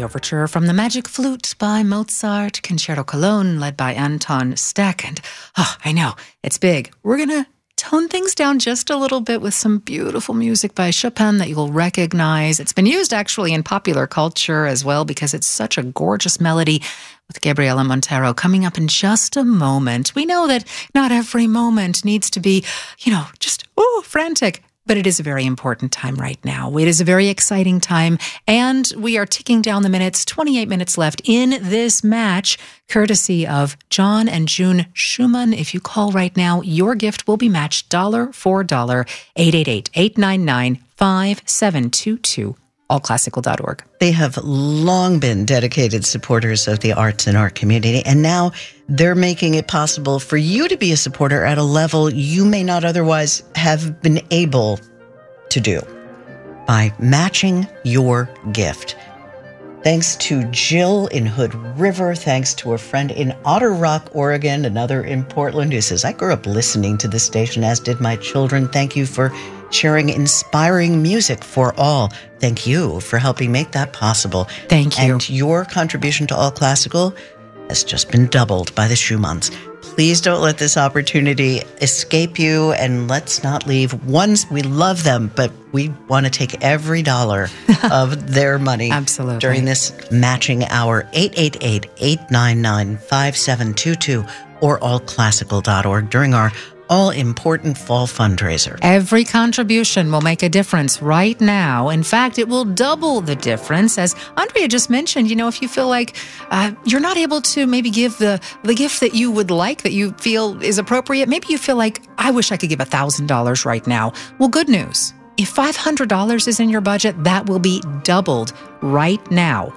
the overture from the Magic Flute by Mozart, Concerto Cologne led by Anton Steck. And, I know, it's big. We're going to tone things down just a little bit with some beautiful music by Chopin that you'll recognize. It's been used actually in popular culture as well because it's such a gorgeous melody with Gabriela Montero coming up in just a moment. We know that not every moment needs to be, just, frantic. But it is a very important time right now. It is a very exciting time, and we are ticking down the minutes, 28 minutes left in this match, courtesy of John and June Schumann. If you call right now, your gift will be matched dollar for dollar, 888-899-5722. allclassical.org. They have long been dedicated supporters of the arts in our community, and now they're making it possible for you to be a supporter at a level you may not otherwise have been able to do by matching your gift. Thanks to Jill in Hood River, thanks to a friend in Otter Rock, Oregon, another in Portland who says, I grew up listening to this station, as did my children. Thank you for sharing inspiring music for all. Thank you for helping make that possible. Thank you. And your contribution to All Classical has just been doubled by the Schumanns. Please don't let this opportunity escape you, and let's not leave. We love them, but we want to take every dollar of their money Absolutely. During this matching hour. 888-899-5722 or allclassical.org during our all-important fall fundraiser. Every contribution will make a difference right now. In fact, it will double the difference. As Andrea just mentioned, if you feel like you're not able to maybe give the gift that you would like, that you feel is appropriate, maybe you feel like, I wish I could give $1,000 right now. Well, good news. If $500 is in your budget, that will be doubled right now.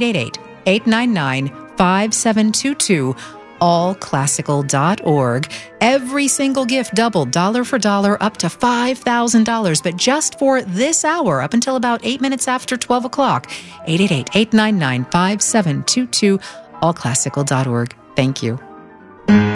888-899-5722. allclassical.org. Every single gift doubled, dollar for dollar, up to $5,000. But just for this hour, up until about 8 minutes after 12 o'clock, 888-899-5722, allclassical.org. Thank you.